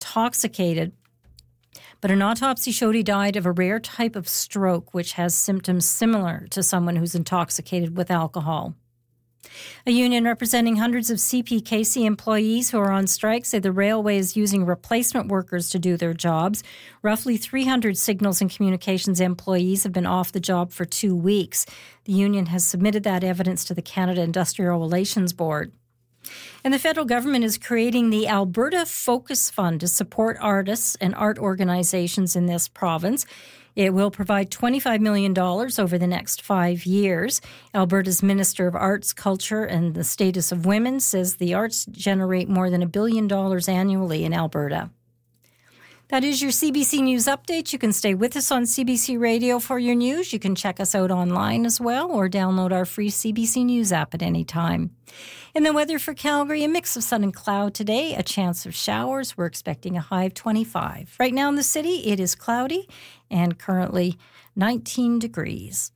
intoxicated, but an autopsy showed he died of a rare type of stroke, which has symptoms similar to someone who's intoxicated with alcohol. A union representing hundreds of CPKC employees who are on strike say the railway is using replacement workers to do their jobs. Roughly 300 signals and communications employees have been off the job for 2 weeks. The union has submitted that evidence to the Canada Industrial Relations Board. And the federal government is creating the Alberta Focus Fund to support artists and art organizations in this province. It will provide $25 million over the next 5 years. Alberta's Minister of Arts, Culture and the Status of Women says the arts generate more than $1 billion annually in Alberta. That is your CBC News update. You can stay with us on CBC Radio for your news. You can check us out online as well or download our free CBC News app at any time. In the weather for Calgary, a mix of sun and cloud today, a chance of showers. We're expecting a high of 25. Right now in the city, it is cloudy and currently 19 degrees.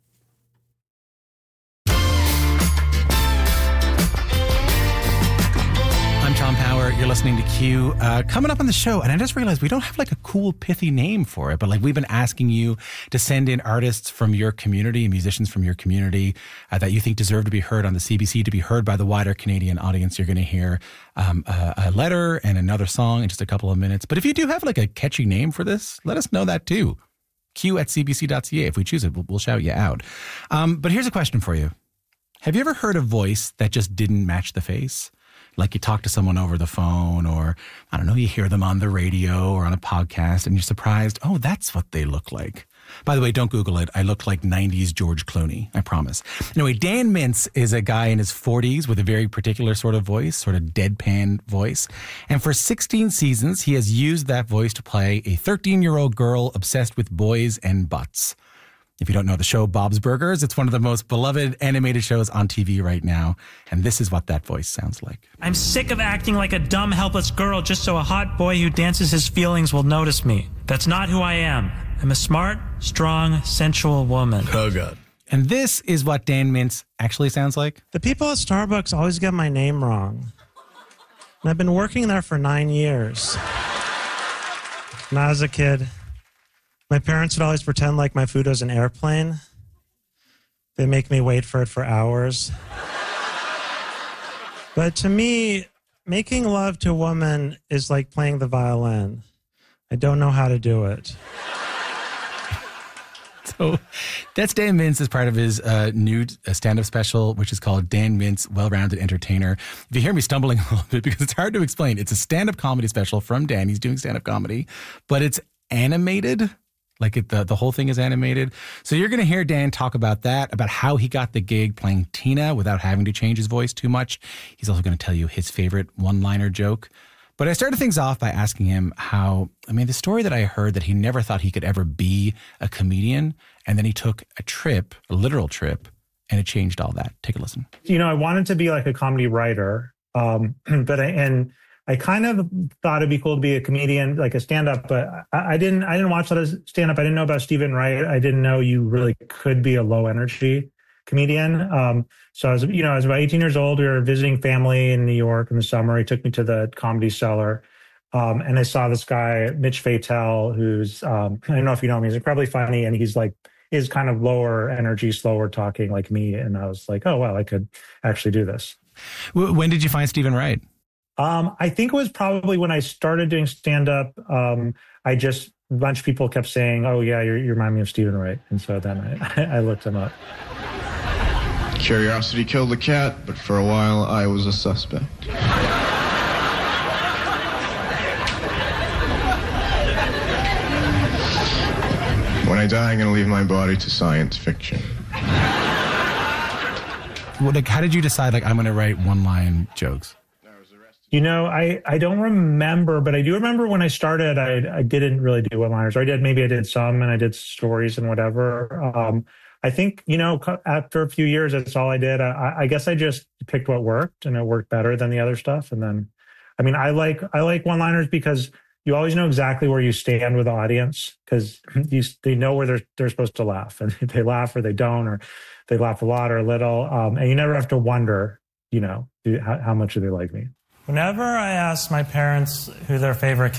I'm Tom Power. You're listening to Q. Coming up on the show, and I just realized we don't have like a cool, pithy name for it, but like we've been asking you to send in artists from your community and musicians from your community that you think deserve to be heard on the CBC, to be heard by the wider Canadian audience. You're going to hear a letter and another song in just a couple of minutes. But if you do have like a catchy name for this, let us know that too. Q@cbc.ca. If we choose it, we'll shout you out. But here's a question for you. Have you ever heard a voice that just didn't match the face? Like you talk to someone over the phone, or I don't know, you hear them on the radio or on a podcast and you're surprised, oh, that's what they look like. By the way, don't Google it. I look like 90s George Clooney, I promise. Anyway, Dan Mintz is a guy in his 40s with a very particular sort of voice, sort of deadpan voice. And for 16 seasons, he has used that voice to play a 13-year-old girl obsessed with boys and butts. If you don't know the show Bob's Burgers, it's one of the most beloved animated shows on TV right now. And this is what that voice sounds like. I'm sick of acting like a dumb, helpless girl just so a hot boy who dances his feelings will notice me. That's not who I am. I'm a smart, strong, sensual woman. Oh, God. And this is what Dan Mintz actually sounds like. The people at Starbucks always get my name wrong. And I've been working there for 9 years. When I was a kid, my parents would always pretend like my food was an airplane. They make me wait for it for hours. But to me, making love to a woman is like playing the violin. I don't know how to do it. So that's Dan Mintz as part of his new stand-up special, which is called Dan Mintz, Well-Rounded Entertainer. If you hear me stumbling a little bit, because it's hard to explain, it's a stand-up comedy special from Dan. He's doing stand-up comedy, but it's animated. Like the whole thing is animated. So you're going to hear Dan talk about that, about how he got the gig playing Tina without having to change his voice too much. He's also going to tell you his favorite one-liner joke. But I started things off by asking him the story that I heard that he never thought he could ever be a comedian. And then he took a literal trip, and it changed all that. Take a listen. You know, I wanted to be like a comedy writer, I kind of thought it'd be cool to be a comedian, like a stand-up, but I didn't watch a lot of stand-up. I didn't know about Stephen Wright. I didn't know you really could be a low-energy comedian. So I was about 18 years old. We were visiting family in New York in the summer. He took me to the Comedy Cellar. And I saw this guy, Mitch Fatel, who's, I don't know if you know him, he's incredibly funny, and he's like, is kind of lower energy, slower talking like me. And I was like, oh, wow, I could actually do this. When did you find Stephen Wright? I think it was probably when I started doing stand-up. A bunch of people kept saying, oh, yeah, you remind me of Stephen Wright. And so then I looked him up. Curiosity killed the cat, but for a while I was a suspect. When I die, I'm going to leave my body to science fiction. How did you decide, I'm going to write one-line jokes? You know, I don't remember, but I do remember when I started, I didn't really do one-liners. Or maybe I did some, and I did stories and whatever. I think, after a few years, that's all I did. I guess I just picked what worked, and it worked better than the other stuff. And then, I like one-liners because you always know exactly where you stand with the audience, because they know where they're supposed to laugh, and they laugh or they don't, or they laugh a lot or a little. And you never have to wonder, how much do they like me. Whenever I ask my parents who their favorite